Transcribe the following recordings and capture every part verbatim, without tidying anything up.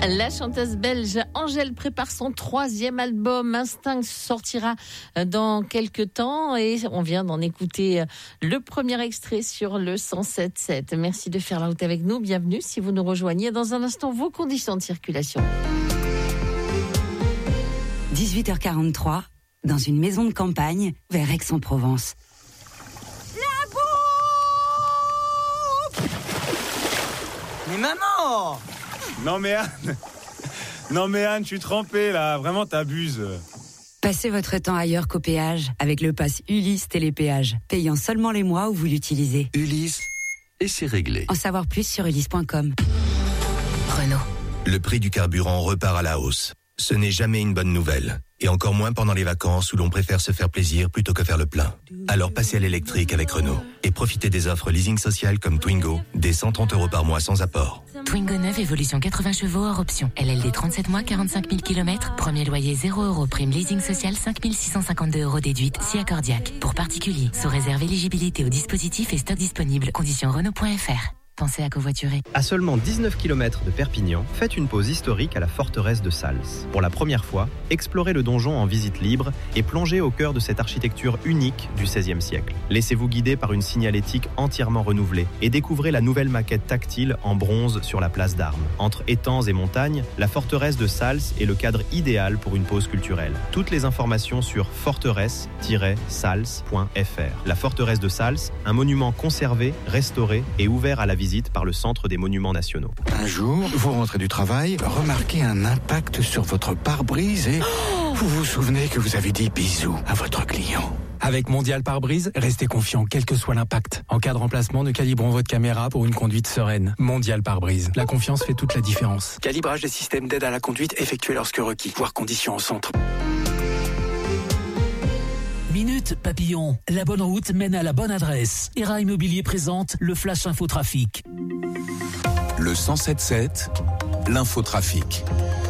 La chanteuse belge Angèle prépare son troisième album. Instinct sortira dans quelques temps et on vient d'en écouter le premier extrait sur le cent sept sept. Merci de faire la route avec nous. Bienvenue si vous nous rejoignez. Dans un instant, vos conditions de circulation. dix-huit heures quarante-trois, dans une maison de campagne vers Aix-en-Provence. La bouffe! Mais maman! Non mais Anne, non mais Anne, je suis trempé là, vraiment t'abuses. Passez votre temps ailleurs qu'au péage avec le pass Ulysse Télépéage, payant seulement les mois où vous l'utilisez. Ulysse, et c'est réglé. En savoir plus sur ulysse point com. Renault. Le prix du carburant repart à la hausse. Ce n'est jamais une bonne nouvelle. Et encore moins pendant les vacances où l'on préfère se faire plaisir plutôt que faire le plein. Alors passez à l'électrique avec Renault et profitez des offres leasing social comme Twingo, des cent trente euros par mois sans apport. Twingo neuf, évolution quatre-vingts chevaux hors option. L L D trente-sept mois, quarante-cinq mille kilomètres. Premier loyer zéro euros. Prime leasing social cinq mille six cent cinquante-deux euros déduite. Si accordiaque. Pour particuliers. Sous réserve éligibilité au dispositif et stock disponible. Conditions Renault point F R. Pensez à covoiturer. À seulement dix-neuf kilomètres de Perpignan, faites une pause historique à la forteresse de Sals. Pour la première fois, explorez le donjon en visite libre et plongez au cœur de cette architecture unique du seizième siècle. Laissez-vous guider par une signalétique entièrement renouvelée et découvrez la nouvelle maquette tactile en bronze sur la place d'Armes. Entre étangs et montagnes, la forteresse de Sals est le cadre idéal pour une pause culturelle. Toutes les informations sur forteresse tiret sals point F R. La forteresse de Sals, un monument conservé, restauré et ouvert à la visite par le Centre des Monuments Nationaux. Un jour, vous rentrez du travail, remarquez un impact sur votre pare-brise et oh vous vous souvenez que vous avez dit bisous à votre client. Avec Mondial Pare-Brise, restez confiant quel que soit l'impact. En cas de remplacement, nous calibrons votre caméra pour une conduite sereine. Mondial Pare-Brise. La confiance fait toute la différence. Calibrage des systèmes d'aide à la conduite effectué lorsque requis. Voir conditions au centre. Minute Papillon, la bonne route mène à la bonne adresse. E R A Immobilier présente le Flash Infotrafic. Le cent sept sept, l'infotrafic.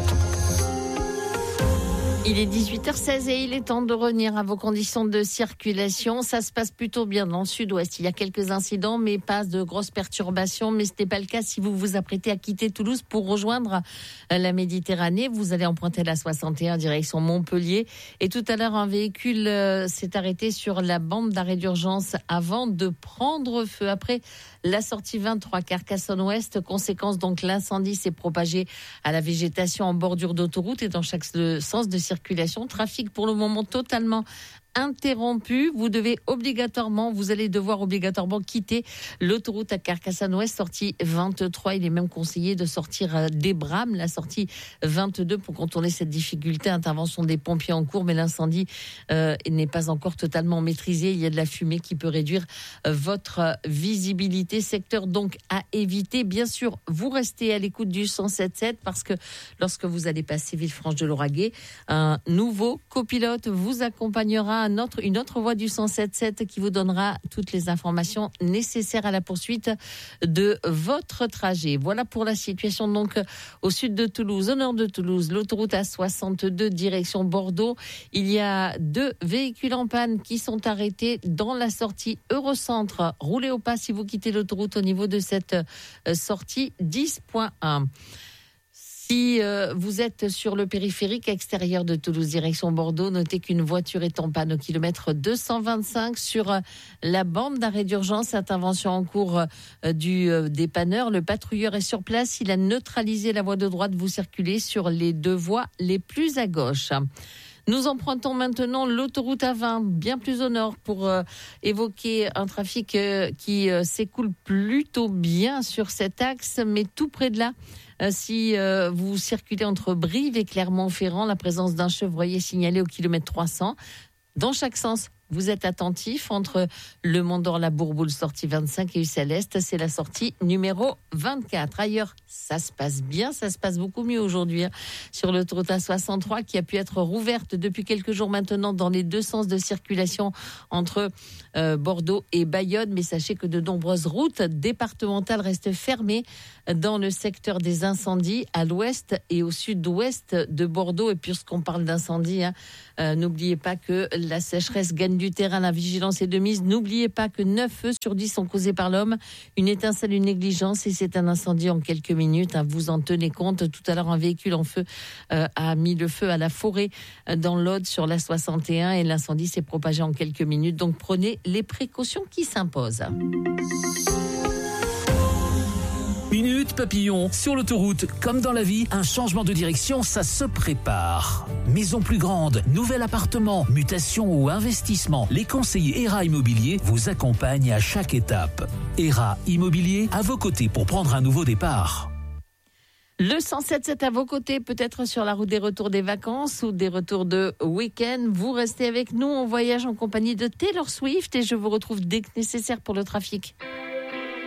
Il est dix-huit heures seize et il est temps de revenir à vos conditions de circulation. Ça se passe plutôt bien dans le sud-ouest. Il y a quelques incidents, mais pas de grosses perturbations. Mais ce n'est pas le cas si vous vous apprêtez à quitter Toulouse pour rejoindre la Méditerranée. Vous allez emprunter la soixante et un direction Montpellier. Et tout à l'heure, un véhicule s'est arrêté sur la bande d'arrêt d'urgence avant de prendre feu. Après la sortie vingt-trois Carcassonne-Ouest, conséquence donc l'incendie s'est propagé à la végétation en bordure d'autoroute et dans chaque sens de circulation. Trafic pour le moment totalement interrompu. Vous devez obligatoirement, vous allez devoir obligatoirement quitter l'autoroute à Carcassonne-Ouest, sortie vingt-trois. Il est même conseillé de sortir d'Ebram, la sortie vingt-deux, pour contourner cette difficulté. Intervention des pompiers en cours, mais l'incendie euh, n'est pas encore totalement maîtrisé. Il y a de la fumée qui peut réduire euh, votre visibilité. Secteur donc à éviter. Bien sûr, vous restez à l'écoute du cent sept sept parce que lorsque vous allez passer Villefranche de Lauragais, un nouveau copilote vous accompagnera. Un autre, une autre voie du cent sept sept qui vous donnera toutes les informations nécessaires à la poursuite de votre trajet. Voilà pour la situation donc au sud de Toulouse, au nord de Toulouse, l'autoroute A soixante-deux direction Bordeaux. Il y a deux véhicules en panne qui sont arrêtés dans la sortie Eurocentre. Roulez au pas si vous quittez l'autoroute au niveau de cette sortie dix point un. Si euh, vous êtes sur le périphérique extérieur de Toulouse, direction Bordeaux, notez qu'une voiture est en panne au kilomètre deux cent vingt-cinq sur euh, la bande d'arrêt d'urgence. Intervention en cours euh, du euh, dépanneur. Le patrouilleur est sur place. Il a neutralisé la voie de droite. Vous circulez sur les deux voies les plus à gauche. Nous empruntons maintenant l'autoroute A vingt, bien plus au nord, pour euh, évoquer un trafic euh, qui euh, s'écoule plutôt bien sur cet axe, mais tout près de là. Euh, si euh, vous circulez entre Brive et Clermont-Ferrand, la présence d'un chevreuil signalé au kilomètre trois cents. Dans chaque sens, vous êtes attentif entre le Mont d'Or, la Bourboule, sortie vingt-cinq et Ussel-Est, c'est la sortie numéro vingt-quatre. Ailleurs, ça se passe bien, ça se passe beaucoup mieux aujourd'hui hein, sur l'autoroute A soixante-trois qui a pu être rouverte depuis quelques jours maintenant dans les deux sens de circulation entre euh, Bordeaux et Bayonne. Mais sachez que de nombreuses routes départementales restent fermées dans le secteur des incendies à l'ouest et au sud-ouest de Bordeaux. Et puisqu'on parle d'incendie, hein, euh, n'oubliez pas que la sécheresse gagne du terrain, la vigilance est de mise. N'oubliez pas que neuf feux sur dix sont causés par l'homme. Une étincelle, une négligence et c'est un incendie en quelques minutes. Vous en tenez compte. Tout à l'heure, un véhicule en feu euh, a mis le feu à la forêt euh, dans l'Aude sur la soixante et un et l'incendie s'est propagé en quelques minutes. Donc prenez les précautions qui s'imposent. Minute Papillon, sur l'autoroute, comme dans la vie, un changement de direction, ça se prépare. Maison plus grande, nouvel appartement, mutation ou investissement, les conseillers E R A Immobilier vous accompagnent à chaque étape. E R A Immobilier, à vos côtés pour prendre un nouveau départ. Le cent sept sept à vos côtés, peut-être sur la route des retours des vacances ou des retours de week-end. Vous restez avec nous, on voyage en compagnie de Taylor Swift et je vous retrouve dès que nécessaire pour le trafic.